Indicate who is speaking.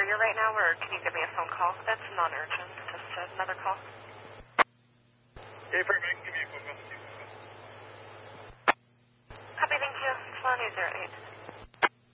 Speaker 1: carrier right now, or can you give me a phone call? That's non-urgent, just another call.
Speaker 2: Okay, perfect. Give me a phone call.
Speaker 1: Copy, thank you. It's 108.